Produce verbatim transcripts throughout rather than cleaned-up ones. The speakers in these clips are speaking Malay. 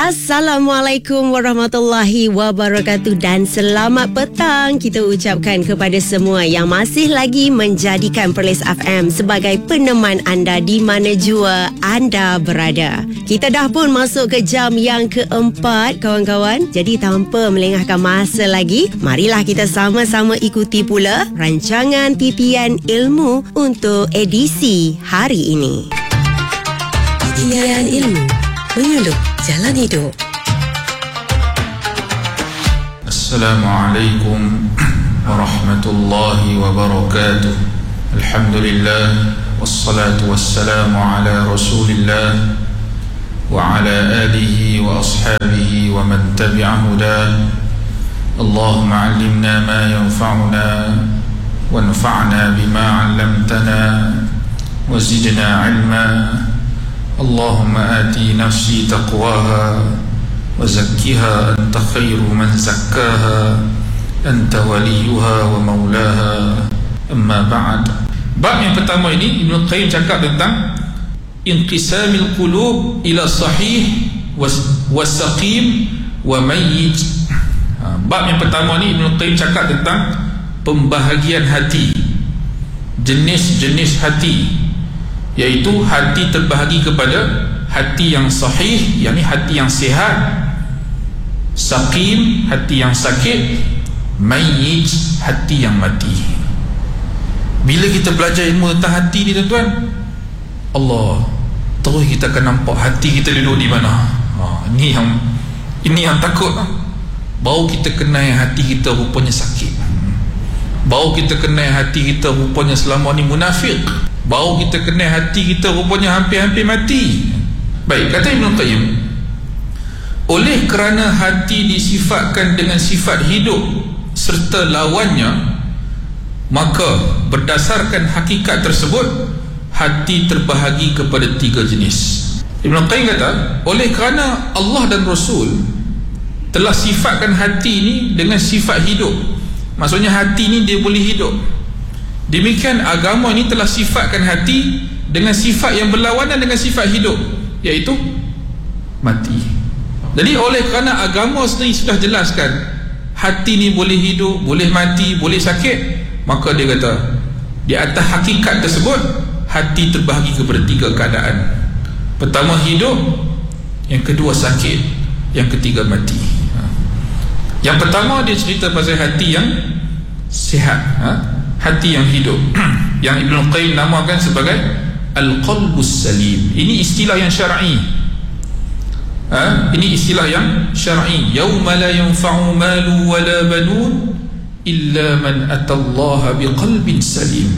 Assalamualaikum warahmatullahi wabarakatuh dan selamat petang kita ucapkan kepada semua yang masih lagi menjadikan Perlis F M sebagai peneman anda di mana jua anda berada. Kita dah pun masuk ke jam yang keempat kawan-kawan. Jadi tanpa melengahkan masa lagi, marilah kita sama-sama ikuti pula rancangan titian ilmu untuk edisi hari ini. Titian ilmu menyuluh jalan hidup. Assalamualaikum warahmatullahi wabarakatuh. Alhamdulillah wassalatu wassalamu ala Rasulillah wa ala alihi wa ashabihi wa man tabi'a hudah. Allahumma 'allimna ma yanfa'una wanfa'na bima 'allamtana wa zidna 'ilma. Allahumma ati nafsi taqwaha wa zakkiha anta khairu man zakkaha anta waliyuha wa maulaha. Amma ba'd. Bab yang pertama ini Ibn Qayyim cakap tentang inqisamil qulub ila sahih wa saqim wa mayyit. Bab yang pertama ni Ibn Qayyim cakap tentang pembahagian hati, jenis-jenis hati, iaitu hati terbahagi kepada hati yang sahih, yakni hati yang sihat, saqim, hati yang sakit, mayyit, hati yang mati. Bila kita belajar ilmu tentang hati ni tuan-tuan, Allah, terus kita akan nampak hati kita duduk di mana. Ha, ini yang ini yang takut. Baru kita kenal hati kita rupanya sakit. Baru kita kenal hati kita rupanya selama ni munafik. Baru kita kenal hati kita rupanya hampir-hampir mati. Baik, kata Ibn Qayyim, oleh kerana hati disifatkan dengan sifat hidup serta lawannya, maka berdasarkan hakikat tersebut, hati terbahagi kepada tiga jenis. Ibn Qayyim kata, oleh kerana Allah dan Rasul telah sifatkan hati ini dengan sifat hidup, maksudnya hati ini dia boleh hidup, demikian agama ini telah sifatkan hati dengan sifat yang berlawanan dengan sifat hidup, iaitu mati. Jadi oleh kerana agama sendiri sudah jelaskan hati ni boleh hidup, boleh mati, boleh sakit, maka dia kata di atas hakikat tersebut hati terbahagi kepada tiga keadaan. Pertama hidup, yang kedua sakit, yang ketiga mati. Yang pertama dia cerita pasal hati yang sihat, ha? Hati yang hidup yang Ibn Qayyim namakan sebagai Al-Qalbus Salim. Ini istilah yang syar'i, ha? Ini istilah yang syar'i. Yawma la yanfa'u malu wa la banun illa man atallaha biqalbin salim.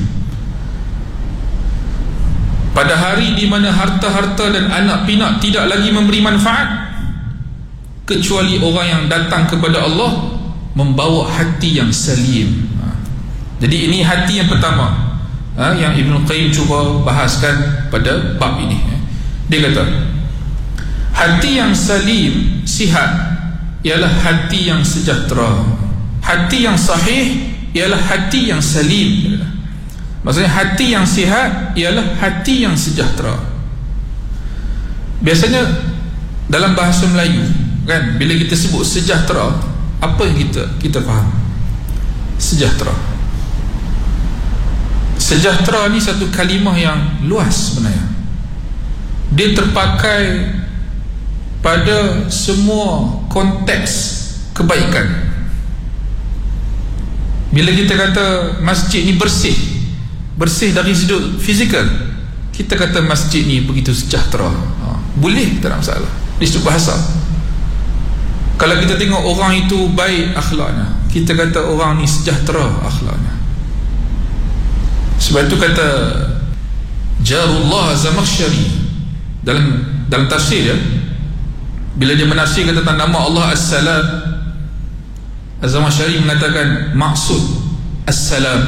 Pada hari di mana harta-harta dan anak pinak tidak lagi memberi manfaat kecuali orang yang datang kepada Allah membawa hati yang salim. Jadi ini hati yang pertama, ha, yang Ibn Qayyim cuba bahaskan pada bab ini. Dia kata hati yang salim, sihat, ialah hati yang sejahtera. Hati yang sahih ialah hati yang salim. Maksudnya hati yang sihat ialah hati yang sejahtera. Biasanya dalam bahasa Melayu kan, bila kita sebut sejahtera, apa yang kita kita faham? Sejahtera. Sejahtera ni satu kalimah yang luas sebenarnya. Dia terpakai pada semua konteks kebaikan. Bila kita kata masjid ni bersih, bersih dari sudut fizikal, kita kata masjid ni begitu sejahtera. Ha, boleh, tak ada masalah di sudut bahasa. Kalau kita tengok orang itu baik akhlaknya, kita kata orang ni sejahtera akhlaknya. Sebab itu kata Jarullah Zamakhsyari dalam dalam tafsir dia, bila dia menafsirkan tentang nama Allah As-Salam, Az-Zamakhsyari mengatakan maksud As-Salam,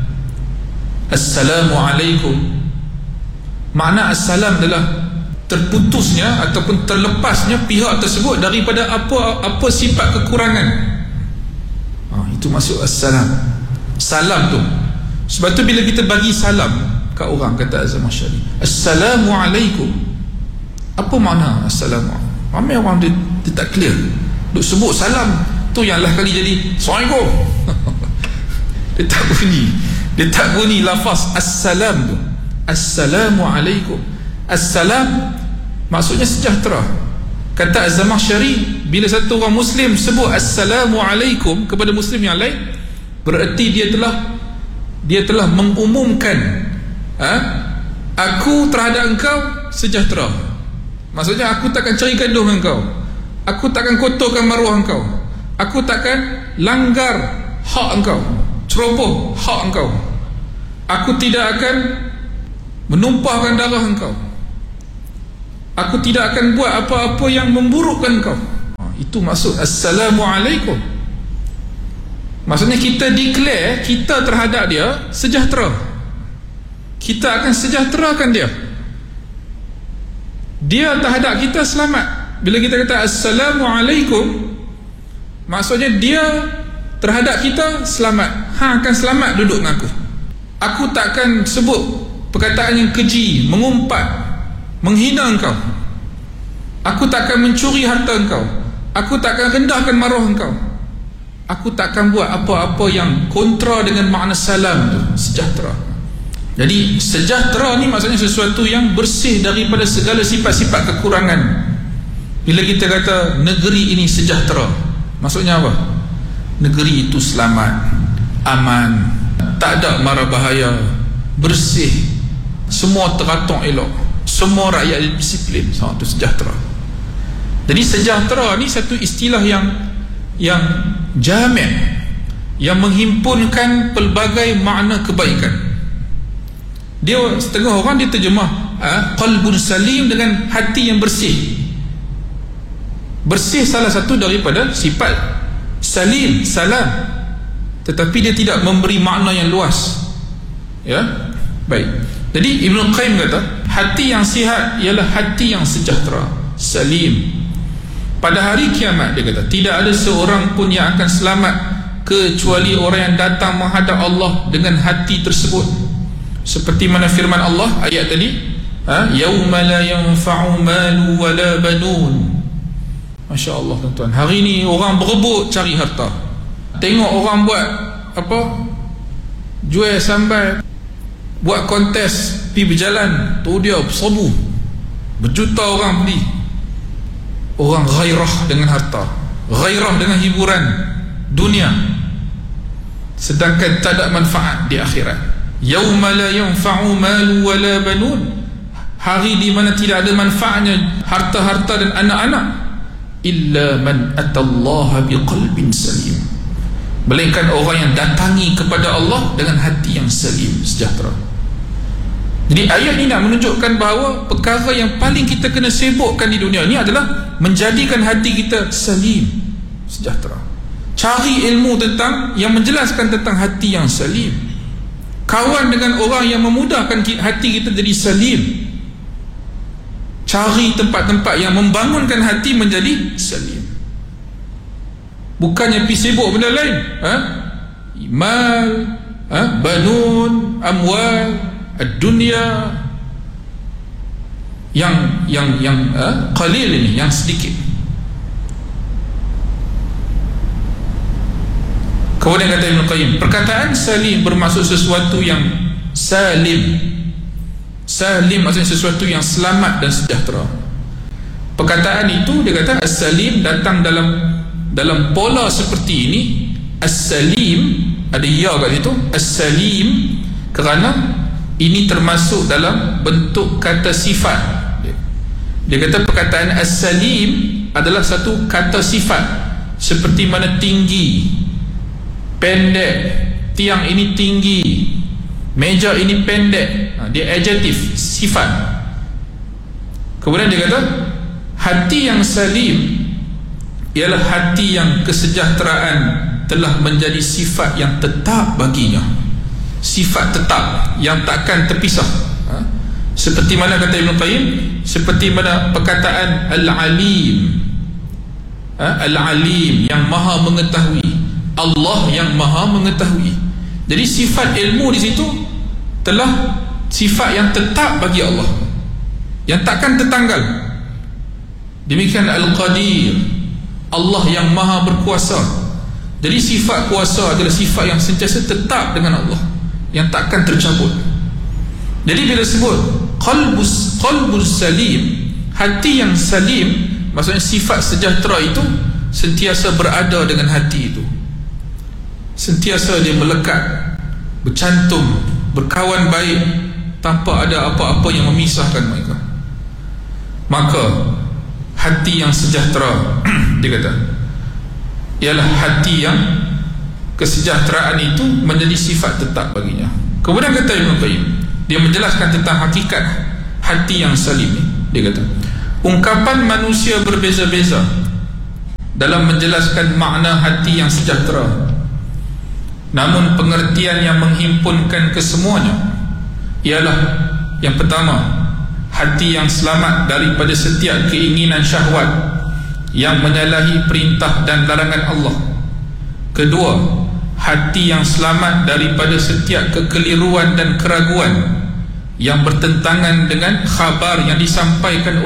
Assalamualaikum, makna As-Salam adalah terputusnya ataupun terlepasnya pihak tersebut daripada apa apa sifat kekurangan. Ha, itu maksud As-Salam. Salam tu. Sebab tu bila kita bagi salam kat orang, kata Zamakhsyari, Assalamualaikum, apa makna Assalamu? Ramai orang dia, dia tak clear. Duk sebut salam tu yang lah kali jadi Assalamualaikum. Dia tak bunyi. Dia tak bunyi lafaz assalam tu. Assalamualaikum. Assalam maksudnya sejahtera. Kata Az-Zamakhsyari, bila satu orang Muslim sebut Assalamualaikum kepada Muslim yang lain, bererti dia telah dia telah mengumumkan, ha? Aku terhadap engkau sejahtera. Maksudnya aku takkan cari gaduh dengan engkau, aku takkan kotorkan maruah engkau, aku takkan langgar hak engkau, ceroboh hak engkau, aku tidak akan menumpahkan darah engkau, aku tidak akan buat apa-apa yang memburukkan engkau. Itu maksud Assalamualaikum. Maksudnya kita declare kita terhadap dia sejahtera. Kita akan sejahterakan dia. Dia terhadap kita selamat. Bila kita kata Assalamualaikum, maksudnya dia terhadap kita selamat. Hang akan selamat duduk dengan aku. Aku takkan sebut perkataan yang keji, mengumpat, menghina engkau. Aku takkan mencuri harta engkau. Aku takkan rendahkan maruah engkau. Aku takkan buat apa-apa yang kontra dengan makna salam tu, sejahtera. Jadi sejahtera ni maksudnya sesuatu yang bersih daripada segala sifat-sifat kekurangan. Bila kita kata negeri ini sejahtera, maksudnya apa? Negeri itu selamat, aman, tak ada mara bahaya, bersih, semua teratur elok, semua rakyat disiplin. So, itu sejahtera. Jadi sejahtera ni satu istilah yang yang jami', yang menghimpunkan pelbagai makna kebaikan. Dia setengah orang dia terjemah ha, qalbun salim dengan hati yang bersih. Bersih salah satu daripada sifat salim, salam, tetapi dia tidak memberi makna yang luas. Ya, baik. Jadi Ibn Qayyim kata hati yang sihat ialah hati yang sejahtera, salim. Pada hari kiamat, dia kata, tidak ada seorang pun yang akan selamat kecuali orang yang datang menghadap Allah dengan hati tersebut. Seperti mana firman Allah ayat tadi, ha, yauma la yanfa'u malu wala banun. Masya Allah tuan-tuan, hari ni orang berebut cari harta. Tengok orang buat apa, jual sambal, buat kontes, pergi berjalan, tu dia serbu, berjuta orang beli. Orang ghairah dengan harta, ghairah dengan hiburan dunia, sedangkan tak ada manfaat di akhirat. Yauma la yanfa'u malu wala banun, hari di mana tidak ada manfaatnya harta-harta dan anak-anak, illa man atallaha biqalbin salim, melainkan orang yang datangi kepada Allah dengan hati yang salim, sejahtera. Jadi ayat ini nak menunjukkan bahawa perkara yang paling kita kena sibukkan di dunia ini adalah menjadikan hati kita salim, sejahtera. Cari ilmu tentang yang menjelaskan tentang hati yang salim. Kawan dengan orang yang memudahkan hati kita jadi salim. Cari tempat-tempat yang membangunkan hati menjadi salim. Bukannya pergi sibuk benda lain, ha? Mal, ha? Banun, amwal, dunia yang yang yang uh, qalil ini, yang sedikit. Kemudian kata Ibn Qayyim, perkataan salim bermaksud sesuatu yang salim. Salim maksudnya sesuatu yang selamat dan sejahtera. Perkataan itu dia kata as-salim datang dalam dalam pola seperti ini. As-salim ada ya kat situ, as-salim, kerana ini termasuk dalam bentuk kata sifat. Dia kata perkataan as-salim adalah satu kata sifat, seperti mana tinggi, pendek, tiang ini tinggi, meja ini pendek. Dia adjektif, sifat. Kemudian dia kata hati yang salim ialah hati yang kesejahteraan telah menjadi sifat yang tetap baginya, sifat tetap yang takkan terpisah. Ha? Seperti mana kata Ibn Qayyim, seperti mana perkataan Al-Alim, ha? Al-Alim yang maha mengetahui, Allah yang maha mengetahui. Jadi sifat ilmu di situ telah sifat yang tetap bagi Allah, yang takkan tertanggal. Demikian Al-Qadir, Allah yang maha berkuasa. Jadi sifat kuasa adalah sifat yang sentiasa tetap dengan Allah, yang takkan tercabut. Jadi bila sebut qalbus qalbus salim, hati yang salim, maksudnya sifat sejahtera itu sentiasa berada dengan hati itu, sentiasa dia melekat, bercantum, berkawan baik, tanpa ada apa-apa yang memisahkan mereka. Maka hati yang sejahtera dia kata ialah hati yang kesejahteraan itu menjadi sifat tetap baginya. Kemudian kata Ibn Qayyim, dia menjelaskan tentang hakikat hati yang salim ni. Dia kata ungkapan manusia berbeza-beza dalam menjelaskan makna hati yang sejahtera, namun pengertian yang menghimpunkan kesemuanya ialah yang pertama, hati yang selamat daripada setiap keinginan syahwat yang menyalahi perintah dan larangan Allah. Kedua, hati yang selamat daripada setiap kekeliruan dan keraguan yang bertentangan dengan khabar yang disampaikan